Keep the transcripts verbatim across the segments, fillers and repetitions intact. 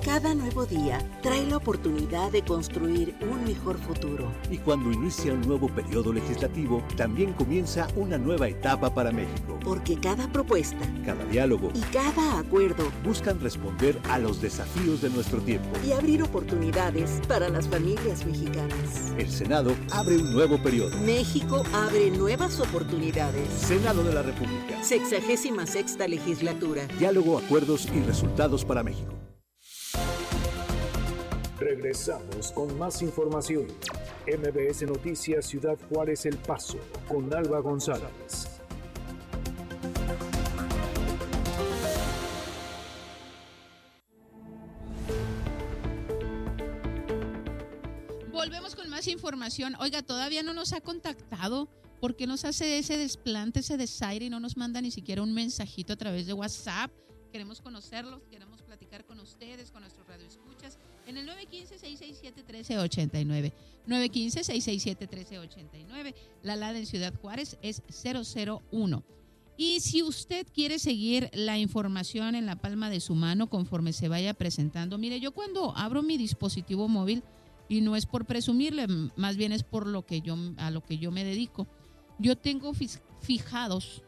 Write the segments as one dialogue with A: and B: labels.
A: Cada nuevo día trae la oportunidad de construir un mejor futuro.
B: Y cuando inicia un nuevo periodo legislativo, también comienza una nueva etapa para México.
A: Porque cada propuesta,
B: cada diálogo
A: y cada acuerdo
B: buscan responder a los desafíos de nuestro tiempo
A: y abrir oportunidades para las familias mexicanas.
B: El Senado abre un nuevo periodo.
A: México abre nuevas oportunidades.
B: Senado de la República.
A: Sexagésima sexta legislatura.
B: Diálogo, acuerdos y resultados para México.
C: Regresamos con más información. M B S Noticias Ciudad Juárez El Paso, con Alba González.
D: Volvemos con más información. Oiga, todavía no nos ha contactado. ¿Por qué nos hace ese desplante, ese desaire y no nos manda ni siquiera un mensajito a través de WhatsApp? Queremos conocerlos, queremos platicar con ustedes, con nuestros radioescuchas, en el nueve uno cinco, seis seis siete, uno tres ocho nueve. nueve uno cinco, seis seis siete, uno tres ocho nueve. La LADA en Ciudad Juárez es cero cero uno. Y si usted quiere seguir la información en la palma de su mano conforme se vaya presentando, mire, yo cuando abro mi dispositivo móvil, y no es por presumirle, más bien es por lo que yo, a lo que yo me dedico, yo tengo fijados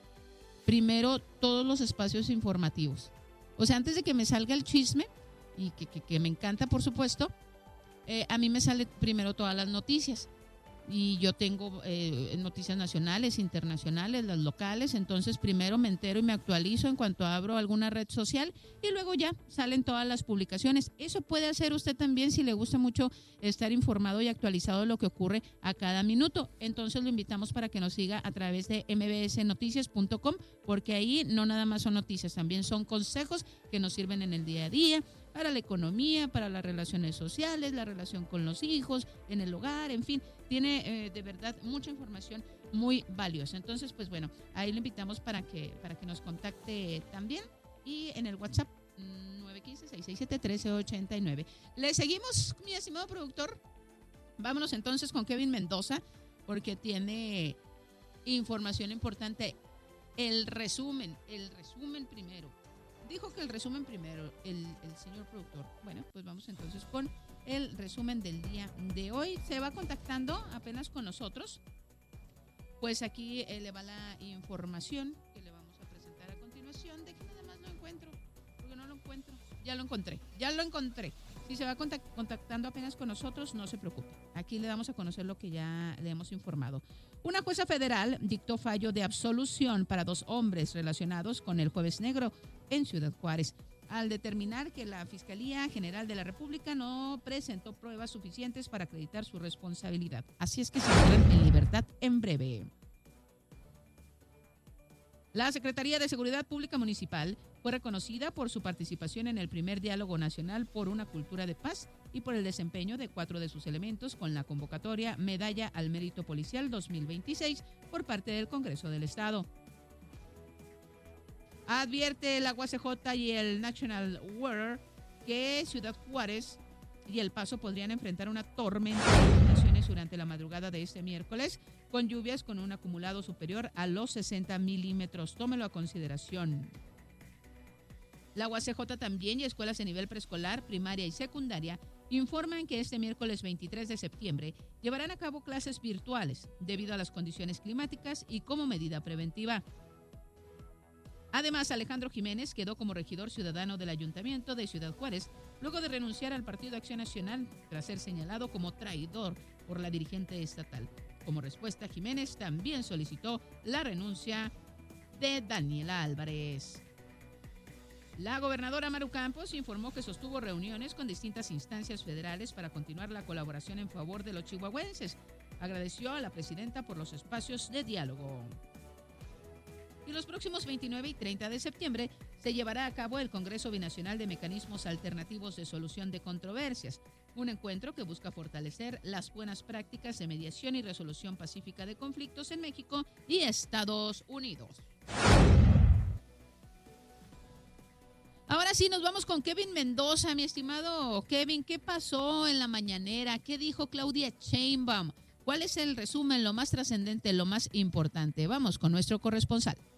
D: primero todos los espacios informativos. O sea, antes de que me salga el chisme, y que, que, que me encanta, por supuesto, eh, a mí me sale primero todas las noticias. Y yo tengo eh, noticias nacionales, internacionales, las locales, entonces primero me entero y me actualizo en cuanto abro alguna red social y luego ya salen todas las publicaciones. Eso puede hacer usted también si le gusta mucho estar informado y actualizado de lo que ocurre a cada minuto. Entonces lo invitamos para que nos siga a través de m b s noticias punto com, porque ahí no nada más son noticias, también son consejos que nos sirven en el día a día, para la economía, para las relaciones sociales, la relación con los hijos, en el hogar, en fin, tiene eh, de verdad mucha información muy valiosa. Entonces, pues bueno, ahí lo invitamos para que, para que nos contacte también y en el WhatsApp nueve uno cinco, seis seis siete, uno tres ocho nueve. Le seguimos, mi estimado productor. Vámonos entonces con Kevin Mendoza, porque tiene información importante. El resumen, el resumen primero. Dijo que el resumen primero, el, el señor productor. Bueno, pues vamos entonces con el resumen del día de hoy. Se va contactando apenas con nosotros. Pues aquí eh, le va la información que le vamos a presentar a continuación. De que nada más lo encuentro, porque no lo encuentro. Ya lo encontré, ya lo encontré. Si se va contact- contactando apenas con nosotros, no se preocupe. Aquí le damos a conocer lo que ya le hemos informado. Una jueza federal dictó fallo de absolución para dos hombres relacionados con el Jueves Negro en Ciudad Juárez, al determinar que la Fiscalía General de la República no presentó pruebas suficientes para acreditar su responsabilidad. Así es que se encuentran en libertad en breve. La Secretaría de Seguridad Pública Municipal fue reconocida por su participación en el primer Diálogo Nacional por una Cultura de Paz y por el desempeño de cuatro de sus elementos con la convocatoria Medalla al Mérito Policial dos mil veintiséis por parte del Congreso del Estado. Advierte la U A C J y el National Weather que Ciudad Juárez y El Paso podrían enfrentar una tormenta de inundaciones durante la madrugada de este miércoles, con lluvias con un acumulado superior a los sesenta milímetros. Tómelo a consideración. La U A C J también y escuelas de nivel preescolar, primaria y secundaria informan que este miércoles veintitrés de septiembre llevarán a cabo clases virtuales debido a las condiciones climáticas y como medida preventiva. Además, Alejandro Jiménez quedó como regidor ciudadano del Ayuntamiento de Ciudad Juárez luego de renunciar al Partido Acción Nacional tras ser señalado como traidor por la dirigente estatal. Como respuesta, Jiménez también solicitó la renuncia de Daniela Álvarez. La gobernadora Maru Campos informó que sostuvo reuniones con distintas instancias federales para continuar la colaboración en favor de los chihuahuenses. Agradeció a la presidenta por los espacios de diálogo. Y los próximos veintinueve y treinta de septiembre se llevará a cabo el Congreso Binacional de Mecanismos Alternativos de Solución de Controversias, un encuentro que busca fortalecer las buenas prácticas de mediación y resolución pacífica de conflictos en México y Estados Unidos. Ahora sí, nos vamos con Kevin Mendoza, mi estimado Kevin. ¿Qué pasó en la mañanera? ¿Qué dijo Claudia Sheinbaum? ¿Cuál es el resumen, lo más trascendente, lo más importante? Vamos con nuestro corresponsal.